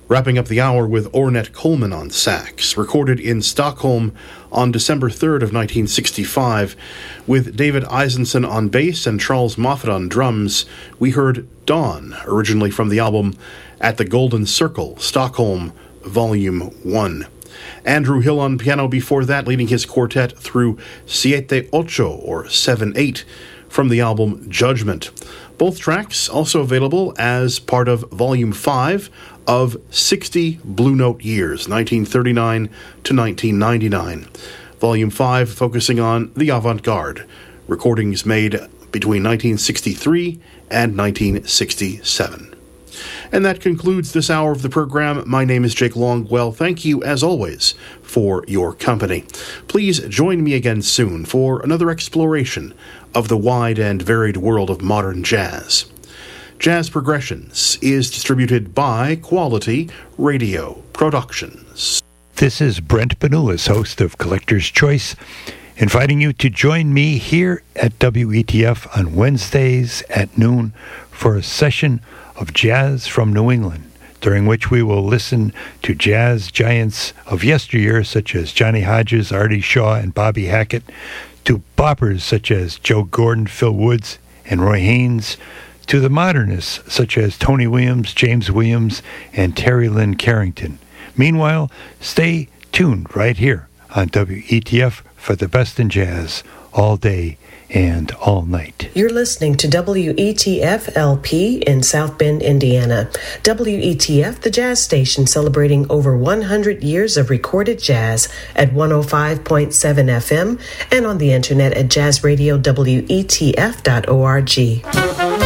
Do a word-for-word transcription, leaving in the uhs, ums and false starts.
Wrapping up the hour with Ornette Coleman on sax, recorded in Stockholm on December third of nineteen sixty-five. With David Eisenson on bass and Charles Moffat on drums, we heard Dawn, originally from the album At the Golden Circle, Stockholm, Volume one. Andrew Hill on piano before that, leading his quartet through Siete Ocho, or seven eight, from the album Judgment. Both tracks also available as part of Volume five of sixty Blue Note Years, nineteen thirty-nine to nineteen ninety-nine. Volume five focusing on the avant-garde, recordings made between nineteen sixty-three and nineteen sixty-seven. And that concludes this hour of the program. My name is Jake Longwell. Thank you, as always, for your company. Please join me again soon for another exploration of the wide and varied world of modern jazz. Jazz Progressions is distributed by Quality Radio Productions. This is Brent Benulis, host of Collector's Choice, inviting you to join me here at W E T F on Wednesdays at noon for a session of jazz from New England, during which we will listen to jazz giants of yesteryear such as Johnny Hodges, Artie Shaw, and Bobby Hackett, to boppers such as Joe Gordon, Phil Woods, and Roy Haynes, to the modernists such as Tony Williams, James Williams, and Terry Lynn Carrington. Meanwhile, stay tuned right here on W E T F for the best in jazz all day and all night. You're listening to W E T F L P in South Bend, Indiana. W E T F, the jazz station celebrating over one hundred years of recorded jazz at one oh five point seven F M and on the internet at jazz radio W E T F dot org.